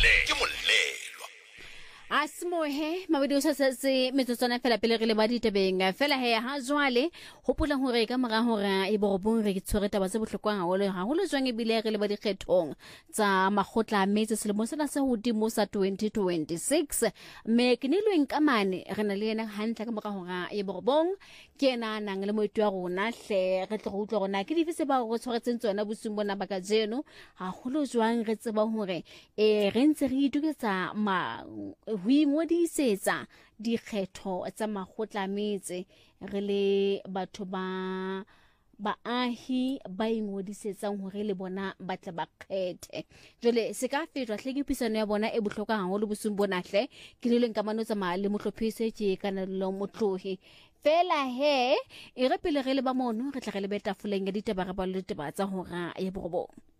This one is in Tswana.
Asmohe mabedi o sa se metsotswana fela pele re le ba ditabeng fela he ha jwale hopola hore ka mora hore e borobong re tshwere taba tse bohlokwa haholo jwang e bile re le ba dikgethong tsa makgotla a metse selemo sena se hodimo sa 2026 me ke nilweng ka mane re na le yena hantle ka mora hore e borobong ke ena nang le moeto wa rona hle re tlo go utlwa rona ke dife se ba go tshwaretseng tsona bosung bona ba ka jeno haholo jwang re tseba hore re ntse re ituketsa ho ingodisetsa dikgetho tsa makgotla a metse re le batho ba baahi ba ingodisetsang hore le bona ba tla ba kgethe jole se ka fetwa hle ke pisano ya bona e bohlokwa haholo bosung bona hle ke le leng ka mano tsa le mohlophise ke kana le motlohi fela he e re pele re le ba mono re tla re le betafoleng ya ditaba re ba le ditaba tsa hora ya borobong.